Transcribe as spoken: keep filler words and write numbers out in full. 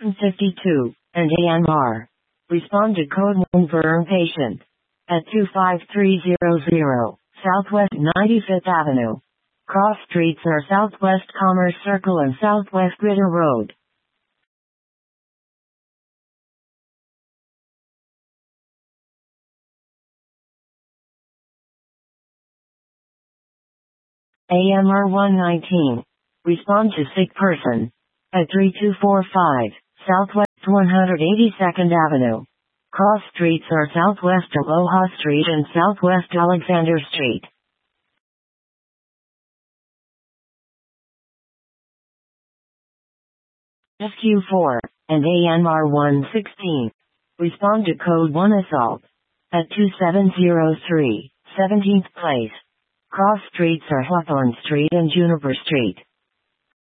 fifty-two, and A M R. Respond to code one for patient. At two five three zero zero, Southwest ninety-fifth Avenue. Cross streets are Southwest Commerce Circle and Southwest Ritter Road. A M R one nineteen. Respond to sick person. At three two four five, Southwest one hundred eighty-second Avenue. Cross streets are Southwest Aloha Street and Southwest Alexander Street. F Q four, and A M R one sixteen. Respond to code one assault. At two seven zero three, seventeenth Place. Cross streets are Hawthorne Street and Juniper Street.